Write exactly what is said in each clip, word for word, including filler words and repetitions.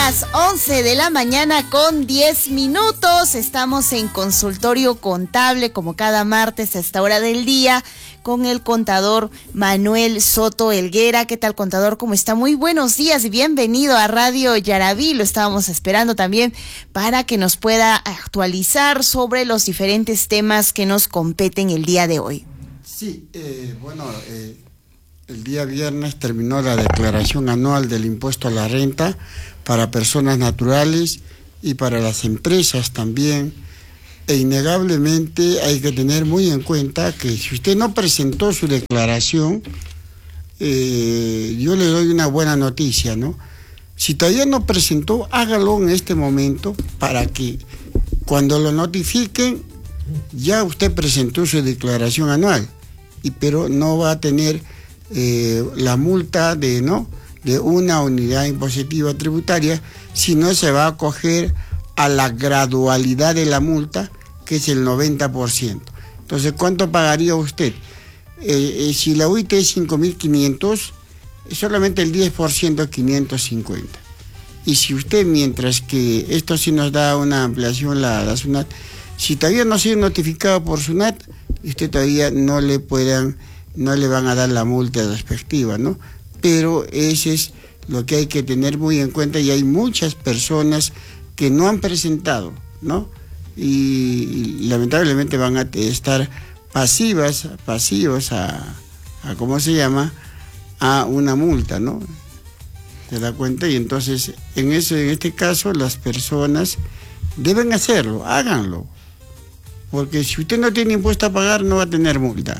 las once de la mañana con diez minutos. Estamos en consultorio contable como cada martes a esta hora del día con el contador Manuel Soto Helguera. ¿Qué tal, contador? ¿Cómo está? Muy buenos días y bienvenido a Radio Yaraví. Lo estábamos esperando también para que nos pueda actualizar sobre los diferentes temas que nos competen el día de hoy. Sí, eh, bueno, eh, el día viernes terminó la declaración anual del impuesto a la renta para personas naturales y para las empresas también. E innegablemente hay que tener muy en cuenta que si usted no presentó su declaración, eh, yo le doy una buena noticia, ¿no? Si todavía no presentó, hágalo en este momento para que cuando lo notifiquen, ya usted presentó su declaración anual, y, pero no va a tener eh, la multa de, ¿no? de una unidad impositiva tributaria, sino se va a acoger a la gradualidad de la multa, que es el noventa por ciento. Entonces, ¿cuánto pagaría usted? Eh, eh, si la U I T es cinco mil quinientos, solamente el diez por ciento es quinientos cincuenta. Y si usted, mientras que esto sí nos da una ampliación la, la SUNAT, si todavía no ha sido notificado por SUNAT, usted todavía no le puedan, no le van a dar la multa respectiva, ¿no? Pero ese es lo que hay que tener muy en cuenta, y hay muchas personas que no han presentado, ¿no? Y, y lamentablemente van a estar pasivas, pasivos a, a, ¿cómo se llama?, a una multa, ¿no? ¿Se da cuenta? Y entonces, en eso, en este caso, las personas deben hacerlo, háganlo. Porque si usted no tiene impuesto a pagar, no va a tener multa.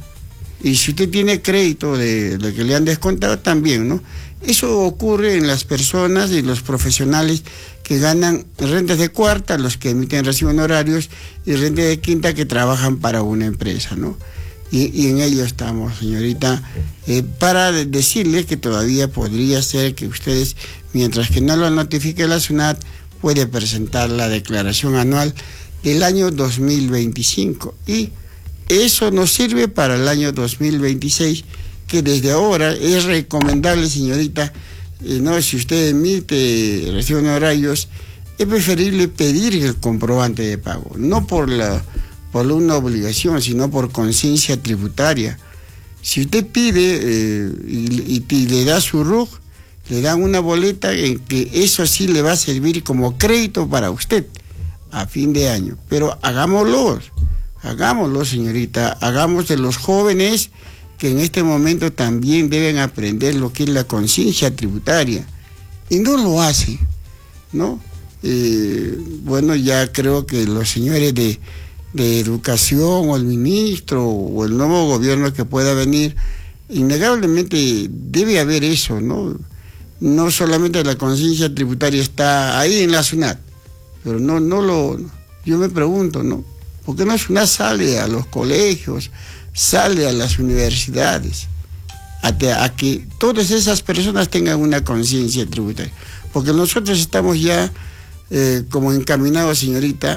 Y si usted tiene crédito de lo que le han descontado, también, ¿no? Eso ocurre en las personas y los profesionales que ganan rentas de cuarta, los que emiten recibo honorarios, y rentas de quinta que trabajan para una empresa, ¿no? Y, y en ello estamos, señorita, eh, para decirles que todavía podría ser que ustedes, mientras que no lo notifique la SUNAT, puede presentar la declaración anual del año dos mil veinticinco. Y eso nos sirve para el año dos mil veintiséis, que desde ahora es recomendable, señorita, eh, no, si usted emite recibo de honorarios, es preferible pedir el comprobante de pago, no por, la, por una obligación, sino por conciencia tributaria. Si usted pide eh, y, y, y le da su R U C, le dan una boleta en que eso sí le va a servir como crédito para usted a fin de año. Pero hagámoslo, hagámoslo, señorita, hagamos de los jóvenes que en este momento también deben aprender lo que es la conciencia tributaria, y no lo hacen, ¿no? Eh, bueno, ya creo que los señores de, de educación, o el ministro, o el nuevo gobierno que pueda venir, innegablemente debe haber eso, ¿no? No solamente la conciencia tributaria está ahí en la SUNAT, pero no, no lo, yo me pregunto, ¿no? ¿Por qué no SUNAT sale a los colegios, sale a las universidades, a, a que todas esas personas tengan una conciencia tributaria? Porque nosotros estamos ya eh, como encaminados, señorita,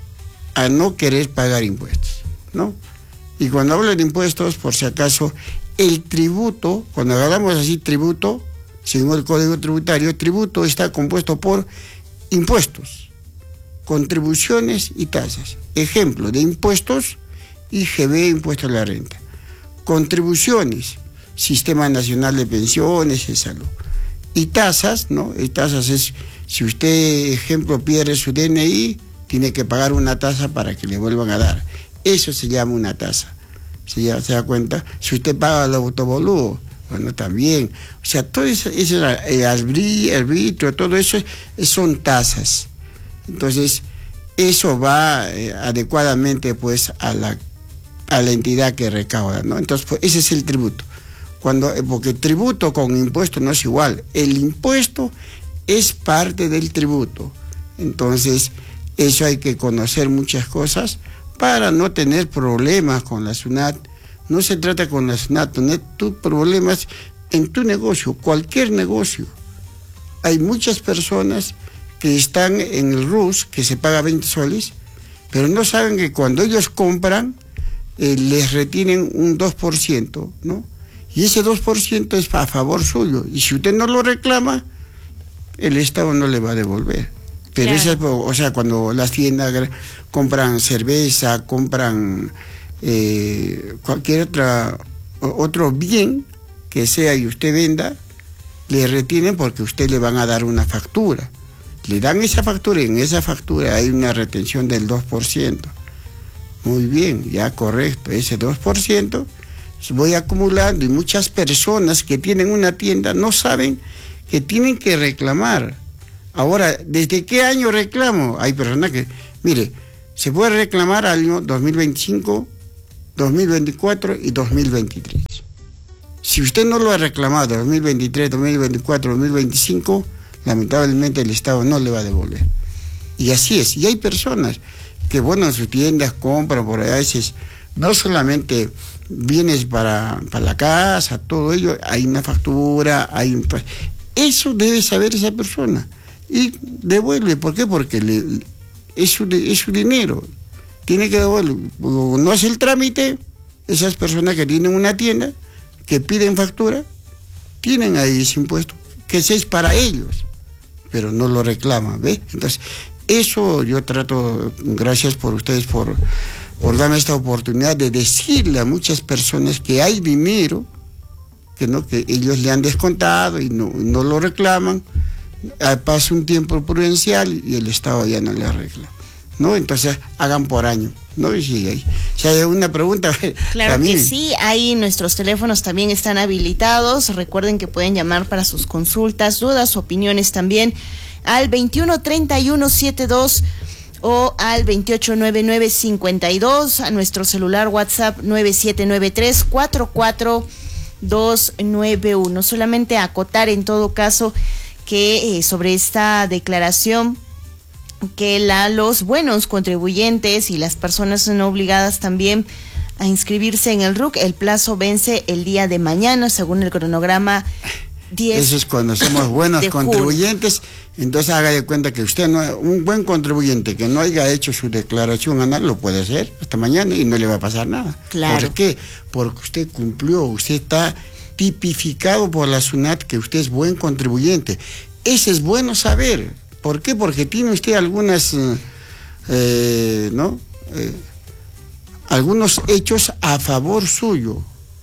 a no querer pagar impuestos, ¿no? Y cuando hablo de impuestos, por si acaso, el tributo, cuando hablamos así tributo, según el Código Tributario, tributo está compuesto por impuestos, contribuciones y tasas. Ejemplo de impuestos: I G B, impuesto a la renta. Contribuciones: Sistema Nacional de Pensiones y Salud. Y tasas, ¿no? Y tasas es, si usted, ejemplo, pierde su D N I, tiene que pagar una tasa para que le vuelvan a dar. Eso se llama una tasa. ¿Se, ya, se da cuenta? Si usted paga el autoboludo, bueno, también. O sea, todo eso, eso el arbitrio, todo eso son tasas. Entonces, eso va eh, adecuadamente, pues, a la a la entidad que recauda, ¿no? Entonces, pues, ese es el tributo. Cuando, porque tributo con impuesto no es igual. El impuesto es parte del tributo. Entonces, eso hay que conocer muchas cosas para no tener problemas con la SUNAT. No se trata con la SUNAT, tener tus problemas en tu negocio, cualquier negocio. Hay muchas personas que están en el R U S, que se paga veinte soles, pero no saben que cuando ellos compran, Eh, les retienen un dos por ciento, ¿no? Y ese dos por ciento es a favor suyo. Y si usted no lo reclama, el Estado no le va a devolver. Pero claro. esa, o sea, cuando las tiendas compran cerveza, compran eh, cualquier otra otro bien que sea y usted venda, le retienen porque usted le van a dar una factura. Le dan esa factura y en esa factura hay una retención del dos por ciento. Muy bien, ya correcto, ese dos por ciento voy acumulando y muchas personas que tienen una tienda no saben que tienen que reclamar. Ahora, ¿desde qué año reclamo? Hay personas que, mire, se puede reclamar año dos mil veinticinco, dos mil veinticuatro y dos mil veintitrés. Si usted no lo ha reclamado dos mil veintitrés, dos mil veinticuatro, dos mil veinticinco, lamentablemente el Estado no le va a devolver. Y así es. Y hay personas que, bueno, en sus tiendas compran por a veces, no solamente bienes para, para la casa, todo ello, hay una factura, hay un... Eso debe saber esa persona. Y devuelve. ¿Por qué? Porque le, es, su, es su dinero. Tiene que devolver. No hace el trámite, esas personas que tienen una tienda, que piden factura, tienen ahí ese impuesto, que ese es para ellos, pero no lo reclaman, ¿ves? Entonces, eso yo trato, gracias por ustedes por, por darme esta oportunidad de decirle a muchas personas que hay dinero, que no, que ellos le han descontado y no, no lo reclaman, pasa un tiempo prudencial y el Estado ya no le arregla, ¿no? Entonces, hagan por año. No, y sigue ahí. Si hay una pregunta, claro también. Que sí, ahí nuestros teléfonos también están habilitados. Recuerden que pueden llamar para sus consultas, dudas, opiniones también al veintiuno treinta y uno setenta y dos o al veintiocho noventa y nueve cincuenta y dos, a nuestro celular WhatsApp nueve siete nueve tres cuatro cuatro dos nueve uno. Solamente acotar en todo caso que eh, sobre esta declaración, que la, los buenos contribuyentes y las personas no obligadas también a inscribirse en el R U C, el plazo vence el día de mañana, según el cronograma diez. Eso es cuando somos buenos contribuyentes, entonces haga de cuenta que usted, no, un buen contribuyente que no haya hecho su declaración anual, lo puede hacer hasta mañana y no le va a pasar nada. Claro. ¿Por qué? Porque usted cumplió, usted está tipificado por la SUNAT que usted es buen contribuyente. Ese es bueno saber. ¿Por qué? Porque tiene usted algunas, eh, ¿no? Eh, algunos hechos a favor suyo.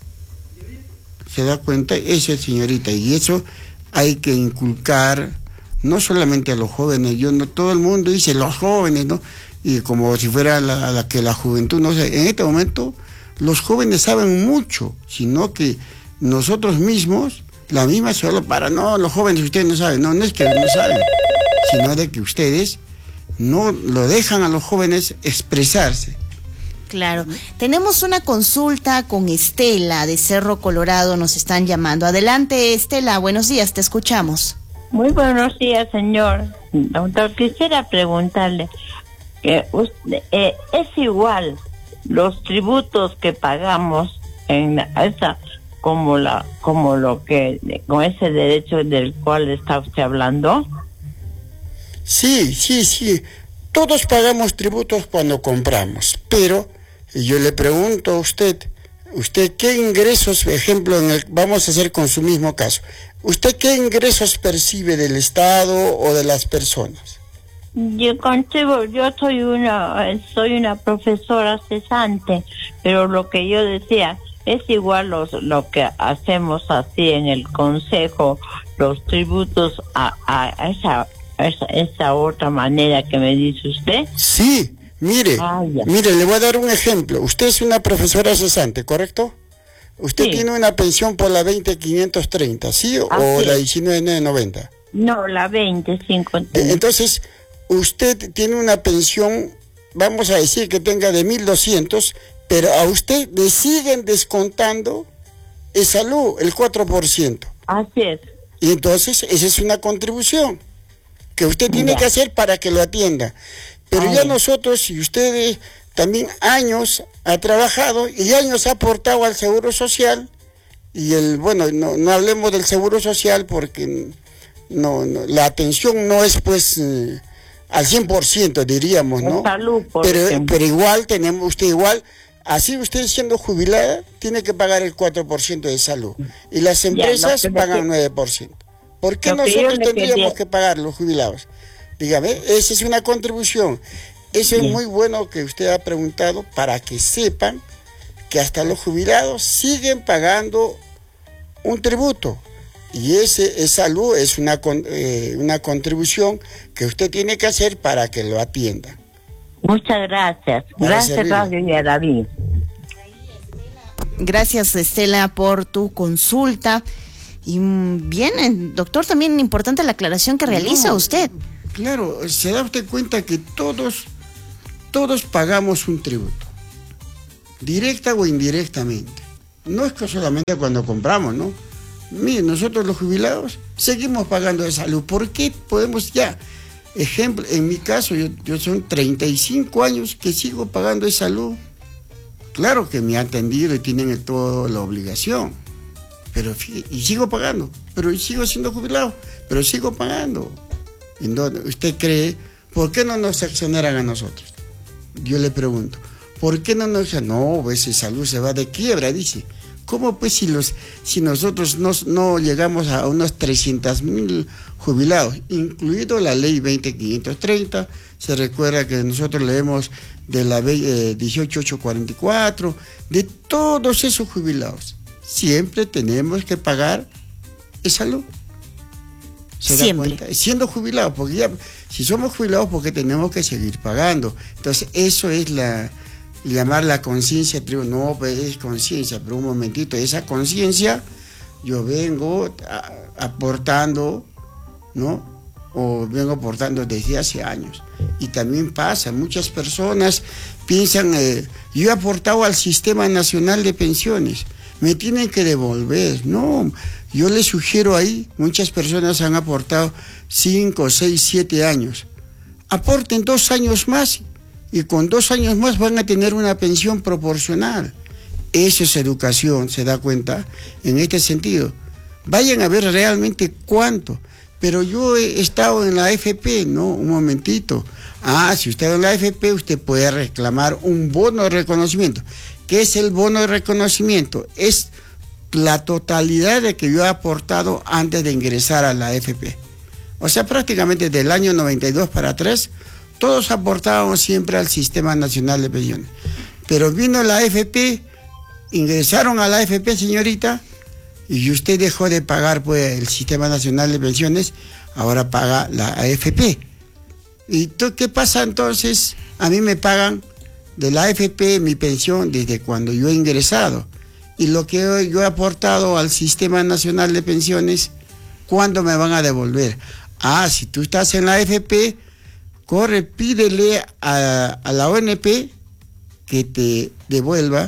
¿Se da cuenta? Eso es, señorita, y eso hay que inculcar no solamente a los jóvenes. Yo no, todo el mundo dice los jóvenes, ¿no? Y como si fuera la, la que la juventud, no sé. En este momento los jóvenes saben mucho, sino que nosotros mismos, la misma solo para, no, los jóvenes ustedes no saben, no, no es que no saben, sino de que ustedes no lo dejan a los jóvenes expresarse. Claro. Tenemos una consulta con Estela de Cerro Colorado, nos están llamando. Adelante, Estela, buenos días, te escuchamos. Muy buenos días, señor. Doctor, quisiera preguntarle, eh, usted, eh, ¿es igual los tributos que pagamos en esa, como la, como lo que, con ese derecho del cual está usted hablando? Sí, sí, sí. Todos pagamos tributos cuando compramos, pero yo le pregunto a usted, ¿usted qué ingresos, ejemplo, en el, vamos a hacer con su mismo caso, ¿usted qué ingresos percibe del Estado o de las personas? Yo consigo, yo soy una, soy una profesora cesante, pero lo que yo decía es igual los, lo que hacemos así en el consejo, los tributos a, a esa Esa, esa otra manera que me dice usted. Sí, mire, ah, mire, le voy a dar un ejemplo. Usted es una profesora cesante, ¿correcto? Usted sí. Tiene una pensión por la veinte quinientos treinta, ¿sí? ¿O así la diecinueve noventa? No, la veinte cincuenta. Entonces, usted tiene una pensión, vamos a decir que tenga de mil doscientos, pero a usted le siguen descontando el salud, el cuatro por ciento. Así es. Y entonces, esa es una contribución que usted tiene ya. que hacer para que lo atienda. Pero Ay. ya nosotros, y usted también años ha trabajado y años ha aportado al Seguro Social, y el, bueno, no, no hablemos del Seguro Social porque no, no la atención no es pues eh, al cien por ciento, diríamos, ¿no? Salud, por pero, pero igual tenemos, usted igual, así usted siendo jubilada, tiene que pagar el cuatro por ciento de salud, y las empresas ya, no, pagan el nueve por ciento. ¿Por qué Lo que nosotros yo le tendríamos quería- que pagar los jubilados? Dígame, esa es una contribución. Eso es Bien. muy bueno que usted ha preguntado para que sepan que hasta los jubilados siguen pagando un tributo. Y ese, esa salud es una, con- eh, una contribución que usted tiene que hacer para que lo atiendan. Muchas gracias. Para Gracias, servirle. Radio Yaraví. Gracias, Estela, por tu consulta. Y mm, bien, eh, doctor, también importante la aclaración que realiza No, usted. Claro, se da usted cuenta que todos, todos pagamos un tributo, directa o indirectamente. No es que solamente cuando compramos, ¿no? Mire, nosotros los jubilados seguimos pagando de salud. ¿Por qué podemos ya? Ejemplo, en mi caso, yo, yo son treinta y cinco años que sigo pagando de salud. Claro que me han atendido y tienen toda la obligación, pero fí- y sigo pagando, pero sigo siendo jubilado, pero sigo pagando. ¿En dónde? ¿Usted cree? ¿Por qué no nos exoneran a nosotros? Yo le pregunto, ¿por qué no nos... No, pues esa salud se va de quiebra, dice. ¿Cómo pues si, los, si nosotros no, no llegamos a unos trescientos mil jubilados, incluido la ley veinte mil quinientos treinta? Se recuerda que nosotros leemos de la ley eh, dieciocho mil ochocientos cuarenta y cuatro, de todos esos jubilados. Siempre tenemos que pagar esa salud. ¿Se da Siempre. cuenta? Siendo jubilados, porque ya, si somos jubilados, porque tenemos que seguir pagando. Entonces, eso es la, llamar la conciencia, tribu- no, pues es conciencia, pero un momentito, esa conciencia, yo vengo a- aportando, ¿no? O vengo aportando desde hace años. Y también pasa, muchas personas piensan, eh, yo he aportado al Sistema Nacional de Pensiones, me tienen que devolver. No, yo les sugiero ahí, muchas personas han aportado cinco, seis, siete años. Aporten dos años más y con dos años más van a tener una pensión proporcional. Eso es educación, ¿se da cuenta? En este sentido. Vayan a ver realmente cuánto. Pero yo he estado en la A F P, ¿no? Un momentito. Ah, si usted está en la A F P, usted puede reclamar un bono de reconocimiento. ¿Qué es el bono de reconocimiento? Es la totalidad de que yo he aportado antes de ingresar a la A F P. O sea, prácticamente del año noventa y dos para atrás, todos aportábamos siempre al Sistema Nacional de Pensiones. Pero vino la A F P, ingresaron a la A F P, señorita, y usted dejó de pagar pues el Sistema Nacional de Pensiones, ahora paga la A F P. ¿Y tú, qué pasa entonces? A mí me pagan de la A F P mi pensión desde cuando yo he ingresado. Y lo que yo, yo he aportado al Sistema Nacional de Pensiones, ¿cuándo me van a devolver? Ah, si tú estás en la A F P, corre, pídele a, a la O N P que te devuelva.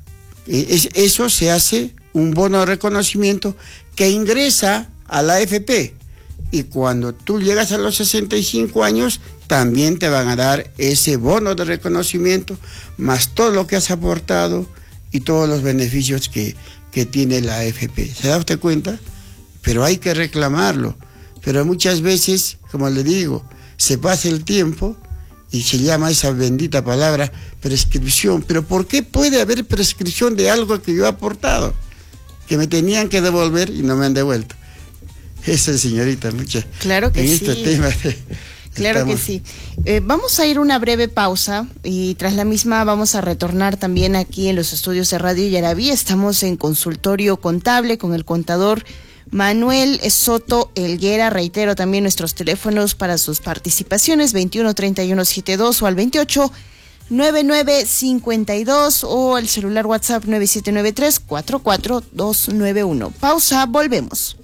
Es, eso se hace un bono de reconocimiento que ingresa a la A F P. Y cuando tú llegas a los sesenta y cinco años, también te van a dar ese bono de reconocimiento, más todo lo que has aportado y todos los beneficios que, que tiene la A F P. ¿Se da usted cuenta? Pero hay que reclamarlo. Pero muchas veces, como le digo, se pasa el tiempo y se llama esa bendita palabra prescripción. Pero ¿por qué puede haber prescripción de algo que yo he aportado? Que me tenían que devolver y no me han devuelto. Eso, señorita, muchas. Claro que en sí. este tema. Claro estamos. que sí. Eh, vamos a ir una breve pausa y tras la misma vamos a retornar también aquí en los estudios de Radio Yaraví. Estamos en consultorio contable con el contador Manuel Soto Helguera. Reitero también nuestros teléfonos para sus participaciones, veintiuno treinta y uno setenta y dos o al veintiocho noventa y nueve cincuenta y dos o el celular WhatsApp nueve siete nueve tres cuatro cuatro dos nueve uno. Pausa, volvemos.